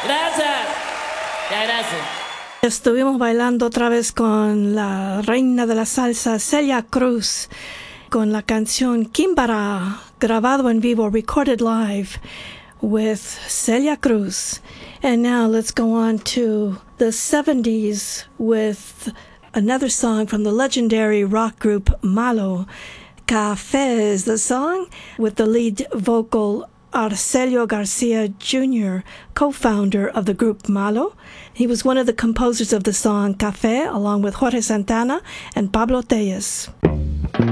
Gracias. Ya, gracias. Estuvimos bailando otra vez con la reina de la salsa, Celia Cruz, con la canción Kimbara, grabado en vivo, recorded live with Celia Cruz. And now let's go on to the 70s with another song from the legendary rock group Malo. Café is the song, with the lead vocal Arcelio Garcia Jr., co-founder of the group Malo. He was one of the composers of the song Café, along with Jorge Santana and Pablo Tellez.